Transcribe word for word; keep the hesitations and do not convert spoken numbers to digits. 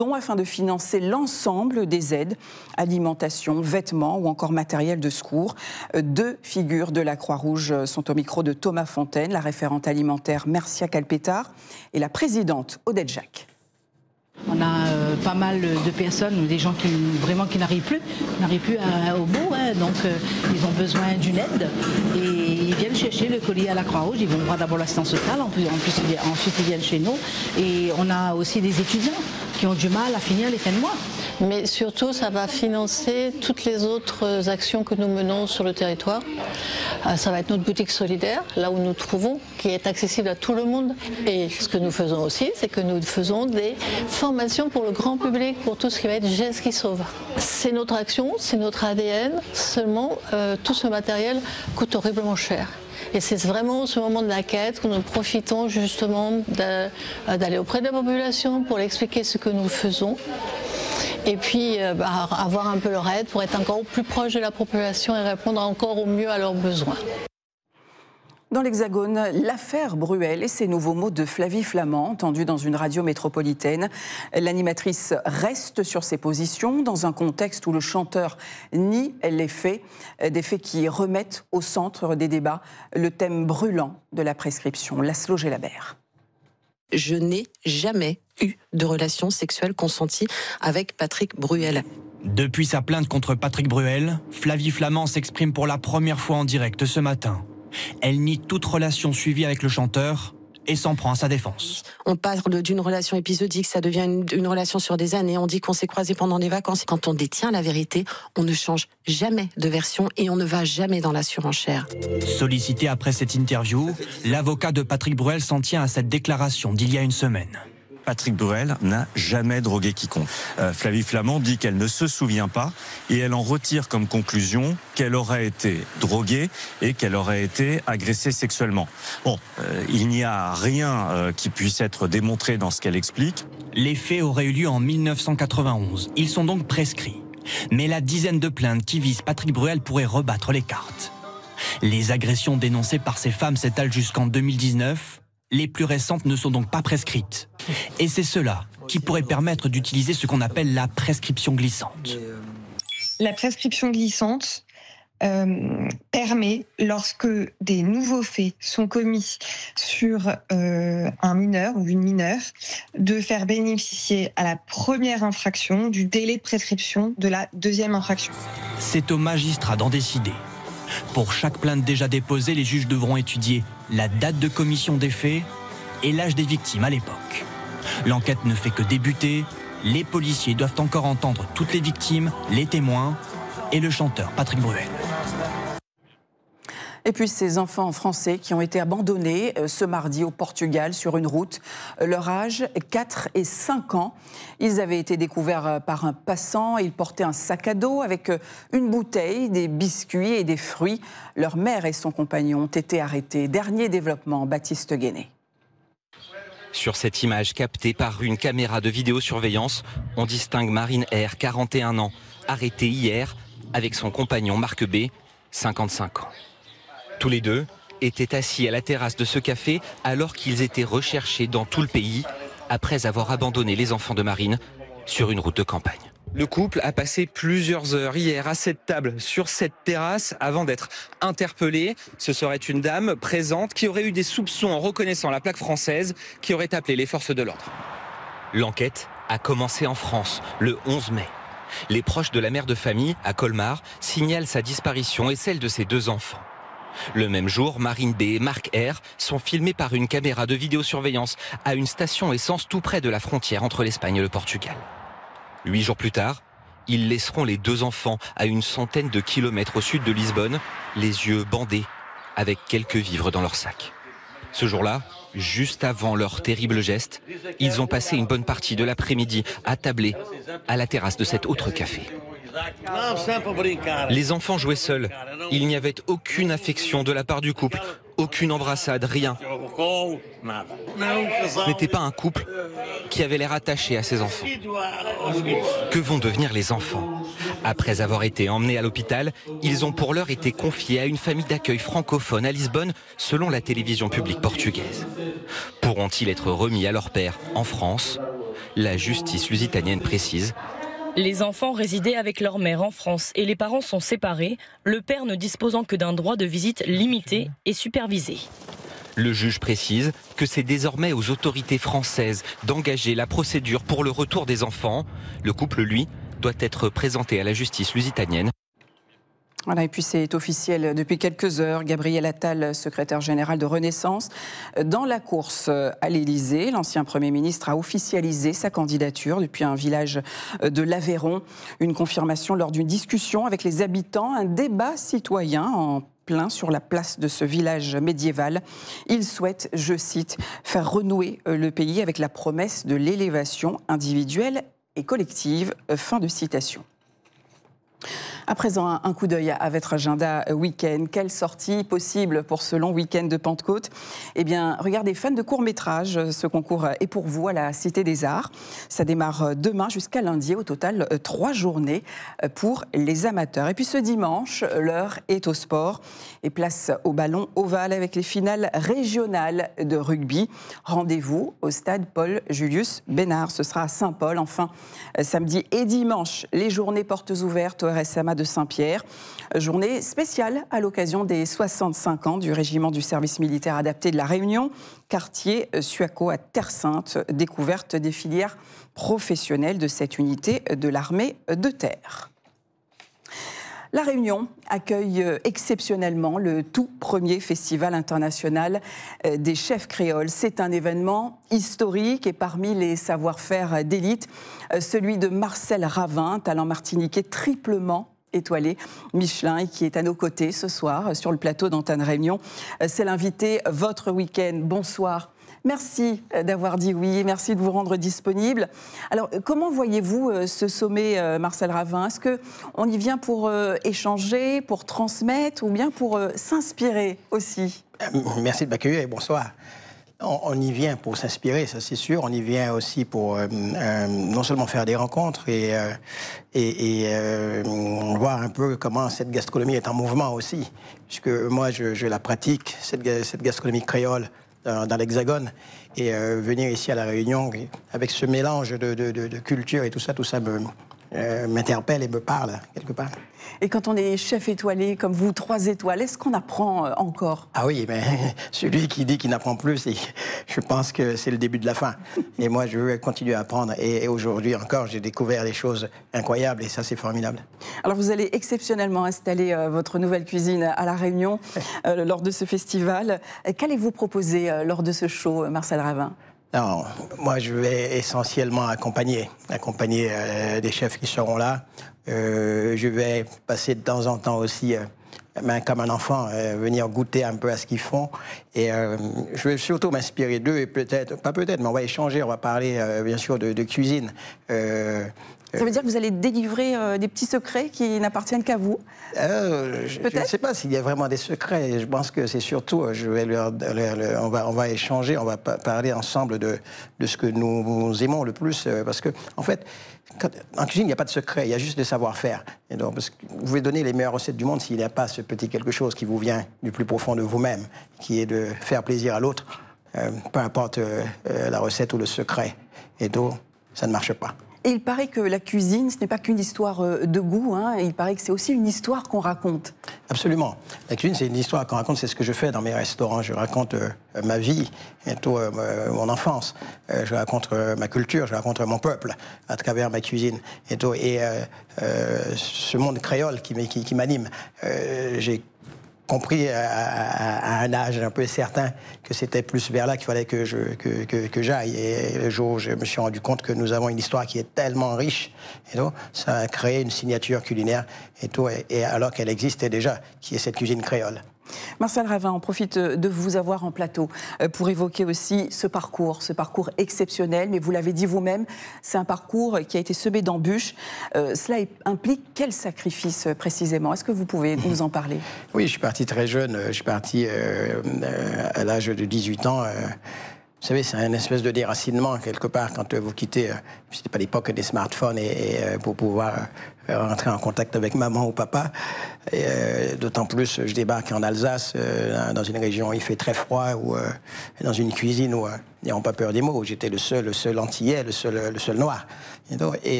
afin de financer l'ensemble des aides, alimentation, vêtements ou encore matériel de secours. Deux figures de la Croix-Rouge sont au micro de Thomas Fontaine, la référente alimentaire Mercia Calpetard et la présidente Odette Jacques. On a euh, pas mal de personnes, des gens qui vraiment qui n'arrivent plus, n'arrivent plus à, au bout, hein, donc euh, ils ont besoin d'une aide et ils viennent chercher le colis à la Croix-Rouge. Ils vont voir d'abord l'assistance sociale, en plus, en plus ils, ensuite ils viennent chez nous. Et on a aussi des étudiants qui ont du mal à finir les fins de mois. Mais surtout, ça va financer toutes les autres actions que nous menons sur le territoire. Ça va être notre boutique solidaire, là où nous trouvons, qui est accessible à tout le monde. Et ce que nous faisons aussi, c'est que nous faisons des formations pour le grand public, pour tout ce qui va être gestes qui sauvent. C'est notre action, c'est notre A D N, seulement euh, tout ce matériel coûte horriblement cher. Et c'est vraiment ce moment de la quête que nous profitons justement d'aller auprès de la population pour leur expliquer ce que nous faisons. Et puis euh, bah, avoir un peu leur aide pour être encore plus proche de la population et répondre encore au mieux à leurs besoins. Dans l'Hexagone, l'affaire Bruel et ces nouveaux mots de Flavie Flament, entendus dans une radio métropolitaine. L'animatrice reste sur ses positions dans un contexte où le chanteur nie les faits, des faits qui remettent au centre des débats le thème brûlant de la prescription. Laszlo Gelabert. Je n'ai jamais eu de relation sexuelle consentie avec Patrick Bruel. Depuis sa plainte contre Patrick Bruel, Flavie Flament s'exprime pour la première fois en direct ce matin. Elle nie toute relation suivie avec le chanteur et s'en prend à sa défense. On parle d'une relation épisodique, ça devient une, une relation sur des années. On dit qu'on s'est croisés pendant des vacances. Quand on détient la vérité, on ne change jamais de version et on ne va jamais dans la surenchère. Sollicité après cette interview, l'avocat de Patrick Bruel s'en tient à cette déclaration d'il y a une semaine. Patrick Bruel n'a jamais drogué quiconque. Euh, Flavie Flament dit qu'elle ne se souvient pas et elle en retire comme conclusion qu'elle aurait été droguée et qu'elle aurait été agressée sexuellement. Bon, euh, il n'y a rien euh, qui puisse être démontré dans ce qu'elle explique. Les faits auraient eu lieu en mille neuf cent quatre-vingt-onze. Ils sont donc prescrits. Mais la dizaine de plaintes qui visent Patrick Bruel pourrait rebattre les cartes. Les agressions dénoncées par ces femmes s'étalent jusqu'en deux mille dix-neuf. Les plus récentes ne sont donc pas prescrites. Et c'est cela qui pourrait permettre d'utiliser ce qu'on appelle la prescription glissante. La prescription glissante euh, permet, lorsque des nouveaux faits sont commis sur euh, un mineur ou une mineure, de faire bénéficier à la première infraction du délai de prescription de la deuxième infraction. C'est au magistrat d'en décider. Pour chaque plainte déjà déposée, les juges devront étudier la date de commission des faits et l'âge des victimes à l'époque. L'enquête ne fait que débuter. Les policiers doivent encore entendre toutes les victimes, les témoins et le chanteur Patrick Bruel. Et puis ces enfants français qui ont été abandonnés ce mardi au Portugal sur une route. Leur âge, quatre et cinq ans. Ils avaient été découverts par un passant. Ils portaient un sac à dos avec une bouteille, des biscuits et des fruits. Leur mère et son compagnon ont été arrêtés. Dernier développement, Baptiste Guéné. Sur cette image captée par une caméra de vidéosurveillance, on distingue Marine R, quarante et un ans, arrêtée hier avec son compagnon Marc B, cinquante-cinq ans. Tous les deux étaient assis à la terrasse de ce café alors qu'ils étaient recherchés dans tout le pays après avoir abandonné les enfants de Marine sur une route de campagne. Le couple a passé plusieurs heures hier à cette table, sur cette terrasse, avant d'être interpellé. Ce serait une dame présente qui aurait eu des soupçons en reconnaissant la plaque française, qui aurait appelé les forces de l'ordre. L'enquête a commencé en France le onze mai. Les proches de la mère de famille, à Colmar, signalent sa disparition et celle de ses deux enfants. Le même jour, Marine B et Marc R sont filmés par une caméra de vidéosurveillance à une station essence tout près de la frontière entre l'Espagne et le Portugal. Huit jours plus tard, ils laisseront les deux enfants à une centaine de kilomètres au sud de Lisbonne, les yeux bandés, avec quelques vivres dans leur sac. Ce jour-là, juste avant leur terrible geste, ils ont passé une bonne partie de l'après-midi attablés à la terrasse de cet autre café. Les enfants jouaient seuls. Il n'y avait aucune affection de la part du couple, aucune embrassade, rien. Ce n'était pas un couple qui avait l'air attaché à ses enfants. Que vont devenir les enfants ? Après avoir été emmenés à l'hôpital, ils ont pour l'heure été confiés à une famille d'accueil francophone à Lisbonne, selon la télévision publique portugaise. Pourront-ils être remis à leur père en France ? La justice lusitanienne précise: les enfants résidaient avec leur mère en France et les parents sont séparés, le père ne disposant que d'un droit de visite limité et supervisé. Le juge précise que c'est désormais aux autorités françaises d'engager la procédure pour le retour des enfants. Le couple, lui, doit être présenté à la justice lusitanienne. Voilà, et puis c'est officiel depuis quelques heures. Gabriel Attal, secrétaire général de Renaissance, dans la course à l'Élysée. L'ancien Premier ministre a officialisé sa candidature depuis un village de l'Aveyron. Une confirmation lors d'une discussion avec les habitants, un débat citoyen en plein sur la place de ce village médiéval. Il souhaite, je cite, faire renouer le pays avec la promesse de l'élévation individuelle et collective. Fin de citation. À présent, un coup d'œil à votre agenda week-end. Quelle sortie possible pour ce long week-end de Pentecôte ? Eh bien, regardez, fans de court-métrage, ce concours est pour vous à la Cité des Arts. Ça démarre demain jusqu'à lundi. Au total, trois journées pour les amateurs. Et puis ce dimanche, l'heure est au sport. Et place au ballon ovale avec les finales régionales de rugby. Rendez-vous au stade Paul-Julius Bénard. Ce sera à Saint-Paul. Enfin, samedi et dimanche, les journées portes ouvertes au R S A M A de Saint-Pierre. Journée spéciale à l'occasion des soixante-cinq ans du régiment du service militaire adapté de la Réunion, quartier Suaco à Terre-Sainte, découverte des filières professionnelles de cette unité de l'armée de terre. La Réunion accueille exceptionnellement le tout premier festival international des chefs créoles. C'est un événement historique et parmi les savoir-faire d'élite, celui de Marcel Ravin, talent martiniquais triplement étoilé Michelin et qui est à nos côtés ce soir sur le plateau d'Antenne Réunion. C'est l'invité Votre Week-end. Bonsoir. Merci d'avoir dit oui, merci de vous rendre disponible. Alors, comment voyez-vous ce sommet, Marcel Ravin ? Est-ce qu'on y vient pour échanger, pour transmettre ou bien pour s'inspirer aussi ? Merci de m'accueillir et bonsoir. On y vient pour s'inspirer, ça c'est sûr. On y vient aussi pour euh, euh, non seulement faire des rencontres et, euh, et, et euh, voir un peu comment cette gastronomie est en mouvement aussi. Puisque moi, je, je la pratique, cette, cette gastronomie créole, dans, dans l'Hexagone. Et euh, venir ici à La Réunion, avec ce mélange de, de, de, de culture et tout ça, tout ça me, euh, m'interpelle et me parle, quelque part. Et quand on est chef étoilé, comme vous, trois étoiles, est-ce qu'on apprend encore ? Ah oui, mais celui qui dit qu'il n'apprend plus, je pense que c'est le début de la fin. Et moi, je veux continuer à apprendre. Et aujourd'hui encore, j'ai découvert des choses incroyables et ça, c'est formidable. Alors, vous allez exceptionnellement installer euh, votre nouvelle cuisine à La Réunion euh, lors de ce festival. Qu'allez-vous proposer euh, lors de ce show, Marcel Ravin ? Non, moi, je vais essentiellement accompagner, accompagner euh, des chefs qui seront là. Euh, je vais passer de temps en temps aussi, euh, ben, comme un enfant, euh, venir goûter un peu à ce qu'ils font. Et euh, je vais surtout m'inspirer d'eux et peut-être, pas peut-être, mais on va échanger, on va parler euh, bien sûr de, de cuisine. Euh, Ça veut dire que vous allez délivrer euh, des petits secrets qui n'appartiennent qu'à vous euh, Je ne sais pas s'il y a vraiment des secrets. Je pense que c'est surtout, je vais leur, leur, leur, on, va, on va échanger, on va parler ensemble de, de ce que nous, nous aimons le plus. Euh, parce que, en fait, quand, en cuisine, il n'y a pas de secret, il y a juste des savoir-faire. Et donc, parce que vous pouvez donner les meilleures recettes du monde s'il n'y a pas ce petit quelque chose qui vous vient du plus profond de vous-même, qui est de faire plaisir à l'autre, euh, peu importe euh, la recette ou le secret. Et donc, ça ne marche pas. Et il paraît que la cuisine, ce n'est pas qu'une histoire de goût, hein. Il paraît que c'est aussi une histoire qu'on raconte. Absolument. La cuisine, c'est une histoire qu'on raconte, c'est ce que je fais dans mes restaurants. Je raconte euh, ma vie, bientôt euh, mon enfance. Euh, je raconte euh, ma culture, je raconte mon peuple à travers ma cuisine. Et, tout, et euh, euh, ce monde créole qui, qui, qui m'anime, euh, j'ai compris à, à, à un âge un peu certain que c'était plus vers là qu'il fallait que, je, que, que, que j'aille. Et le jour où je me suis rendu compte que nous avons une histoire qui est tellement riche, et donc, ça a créé une signature culinaire, et, tout, et, et alors qu'elle existait déjà, qui est cette cuisine créole. Marcel Ravin, on profite de vous avoir en plateau pour évoquer aussi ce parcours, ce parcours exceptionnel, mais vous l'avez dit vous-même, c'est un parcours qui a été semé d'embûches. Euh, cela implique quel sacrifice précisément ? Est-ce que vous pouvez nous en parler ? Oui, je suis parti très jeune, je suis parti euh, à l'âge de dix-huit ans, euh, Vous savez, c'est une espèce de déracinement quelque part quand vous quittez, euh, c'était pas l'époque des smartphones et, et euh, pour pouvoir euh, rentrer en contact avec maman ou papa. Et, euh, d'autant plus, je débarque en Alsace, euh, dans une région où il fait très froid, ou euh, dans une cuisine où euh, ils n'ont pas peur des mots. J'étais le seul, le seul antillais, le seul, le seul noir. Et donc, et